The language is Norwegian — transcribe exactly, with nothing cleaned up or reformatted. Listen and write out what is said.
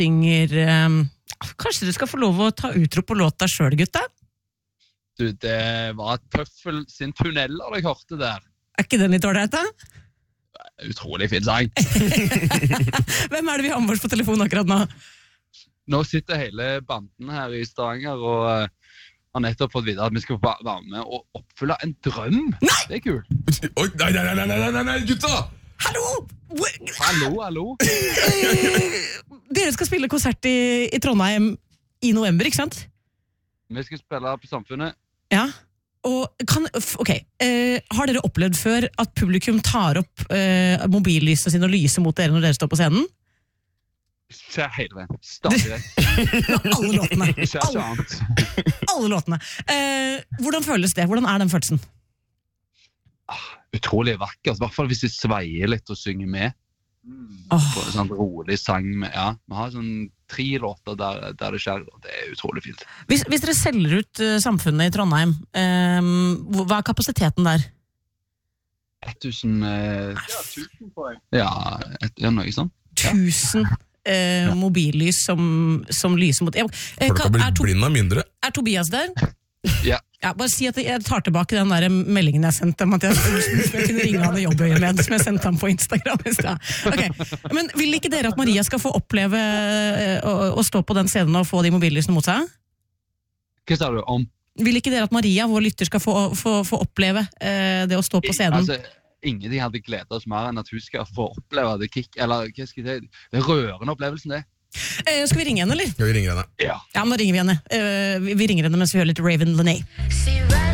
synger um, kanskje du skal få lov å ta utro på låta selv, gutta? Du, det var et Pøffel sin tunneler jeg hørte der. Er ikke den litt ålreit, da? Utrolig fin sang. Hvem er det vi har med oss på telefon akkurat nå? Nå sitter hele banden her i Stavanger og uh, har nettopp fått vite at vi skal få være med og oppfylle en drøm. Nei! Det er kult. Oi, nei, nei, nei, nei, nei, nei, gutta! Hallo! Hallo, hallo. Dere skal spille konsert i, i Trondheim i november, ikke sant? Vi skal spille på Samfunnet. Ja. Og kan, ok, eh, har dere opplevd før at publikum tar opp eh, mobillysene sine og lyser mot dere når dere står på scenen? Skjer hele veien. Stadig vekk. Alle låtene. Skjer ikke Alle, annet. alle låtene. Eh, hvordan føles det? Hvordan er den følelsen? Ah, utrolig vakkert. I hvert fall hvis de sveier litt og synger med. Oh. På en sånn rolig sang med, ja. Vi har sånn tre låter der, der det skjer, og det er utrolig fint. Hvis, hvis dere selger ut uh, Samfunnet i Trondheim, eh, hva er kapasiteten der? tusen eh, Ja, tusen poeng. Ja, et, ja, noe sånt. Tusen eh, mobillys som, som lyser mot... Eh, Folk kan- har er, blitt to, blind av mindre. er Tobias der? Ja. Ja, bare si at jeg tar tilbake den der meldingen jeg sendte om at jeg, jeg kunne ringe han i jobbøyemed, som jeg sendte ham på Instagram i sted. Okay. Men vil ikke dere at Maria skal få oppleve eh, å, å stå på den scenen og få de mobillysene mot seg? Hva sa du om? Vil ikke dere at Maria, vår lytter, skal få, få, få oppleve eh, det å stå på scenen? Altså, ingenting hadde gledet oss mer enn at hun skal få oppleve det kick, eller hva skal jeg si, det rørende opplevelsen det. Eh, skal vi ringe henne, eller? Skal vi ringe henne? Ja. Ja, men da ringer vi henne. Eh, vi, vi ringer henne mens vi hører litt Raven Lené.